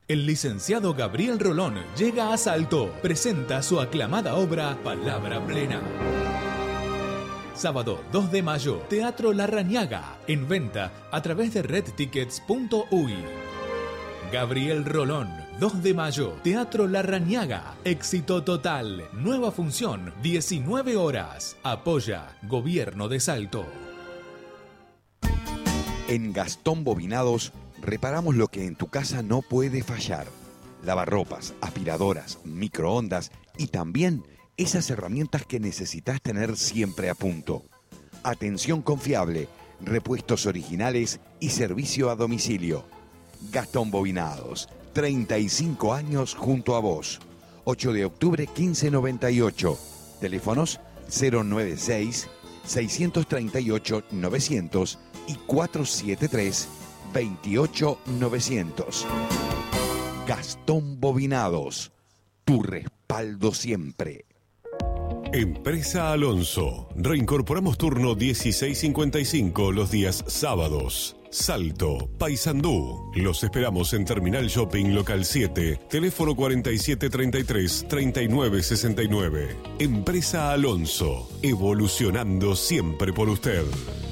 El licenciado Gabriel Rolón llega a Salto. Presenta su aclamada obra Palabra Plena. Sábado 2 de mayo, Teatro Larrañaga. En venta a través de redtickets.uy. Gabriel Rolón, 2 de mayo, Teatro Larrañaga. Éxito total. Nueva función, 19 horas. Apoya Gobierno de Salto. En Gastón Bobinados reparamos lo que en tu casa no puede fallar. Lavarropas, aspiradoras, microondas y también esas herramientas que necesitas tener siempre a punto. Atención confiable, repuestos originales y servicio a domicilio. Gastón Bobinados, 35 años junto a vos. 8 de octubre 1598. Teléfonos 096 638 900 y 473 28900. Gastón Bobinados, tu respaldo siempre. Empresa Alonso. Reincorporamos turno 16:55 los días sábados. Salto, Paysandú. Los esperamos en Terminal Shopping Local 7, teléfono 4733-3969. Empresa Alonso, evolucionando siempre por usted.